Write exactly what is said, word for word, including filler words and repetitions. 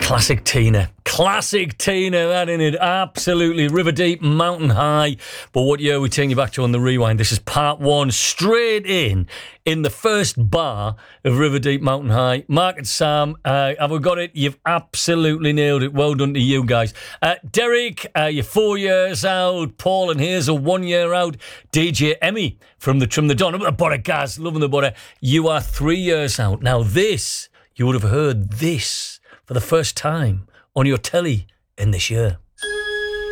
Classic Tina. Classic Tina, that in it. Absolutely. River Deep, Mountain High. But what year are we taking you back to on the rewind? This is part one, straight in, in the first bar of River Deep, Mountain High. Mark and Sam, uh, have we got it? You've absolutely nailed it. Well done to you guys. Uh, Derek, uh, you're four years out. Paul and Hazel, one year out. D J Emmy from the Trim the Dawn. The butter, guys. Loving the butter. You are three years out. Now this, you would have heard this for the first time on your telly in this year.